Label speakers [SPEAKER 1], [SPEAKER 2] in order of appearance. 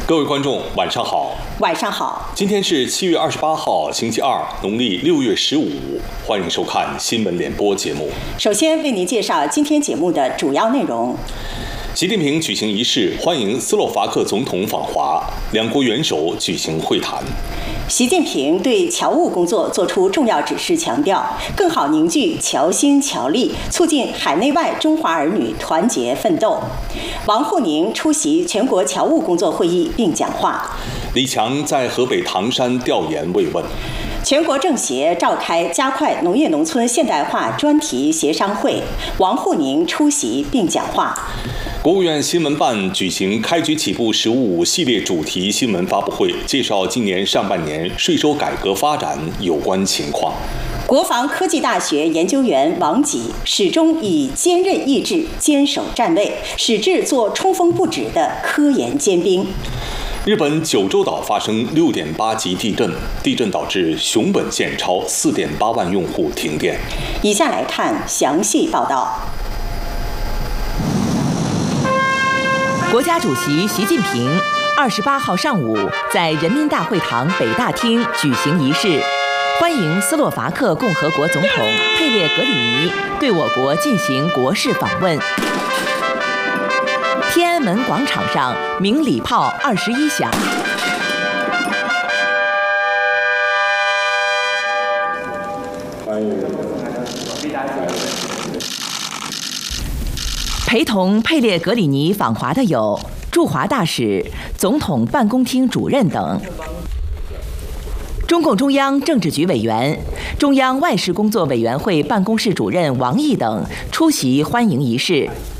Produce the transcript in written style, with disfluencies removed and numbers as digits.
[SPEAKER 1] 各位观众，晚上好。
[SPEAKER 2] 晚上好。
[SPEAKER 1] 今天是7月28号，星期二，农历6月15。欢迎收看新闻联播节目。
[SPEAKER 2] 首先为您介绍今天节目的主要内容。
[SPEAKER 1] 习近平举行仪式，欢迎斯洛伐克总统访华，两国元首举行会谈。
[SPEAKER 2] 习近平对侨务工作作出重要指示，强调更好凝聚侨心侨力，促进海内外中华儿女团结奋斗。王沪宁出席全国侨务工作会议并讲话。
[SPEAKER 1] 李强在河北唐山调研慰问。
[SPEAKER 2] 全国政协召开加快农业农村现代化专题协商会，王沪宁出席并讲话。
[SPEAKER 1] 国务院新闻办举行开局起步“十五五”系列主题新闻发布会，介绍今年上半年税收改革发展有关情况。
[SPEAKER 2] 国防科技大学研究员王吉始终以坚韧意志坚守站位，矢志做冲锋不止的科研尖兵。
[SPEAKER 1] 日本九州岛发生6.8级地震，地震导致熊本县超4.8万用户停电。
[SPEAKER 2] 以下来看详细报道。
[SPEAKER 3] 国家主席习近平28号上午在人民大会堂北大厅举行仪式，欢迎斯洛伐克共和国总统佩列格里尼对我国进行国事访问。天安门广场上鸣礼炮21响。陪同佩列格里尼访华的有驻华大使、总统办公厅主任等。中共中央政治局委员、中央外事工作委员会办公室主任王毅等出席欢迎仪式。